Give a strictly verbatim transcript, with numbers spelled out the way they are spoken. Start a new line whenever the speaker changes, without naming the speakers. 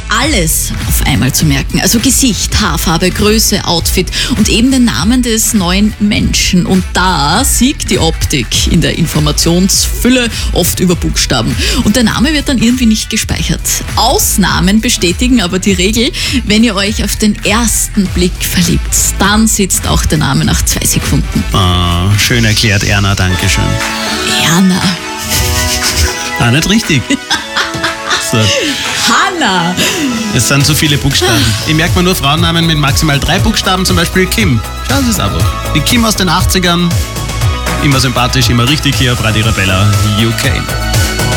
alles auf einmal zu merken. Also Gesicht, Haarfarbe, Größe, Outfit und eben den Namen des neuen Menschen. Und da siegt die Optik in der Informationsfülle oft über Buchstaben. Und der Name wird dann irgendwie nicht gespeichert. Ausnahmen bestätigen aber die Regel. Wenn ihr euch auf den ersten Blick verliebt, dann sitzt auch der Name nach zwei Sekunden.
Ah, schön erklärt, Erna, dankeschön.
Erna.
Ah, nicht richtig. So.
Hanna.
Es sind zu viele Buchstaben. Ich merke mir nur Frauennamen mit maximal drei Buchstaben, zum Beispiel Kim. Schauen Sie es einfach. Die Kim aus den achtzigern. Immer sympathisch, immer richtig hier auf Radio Arabella U K.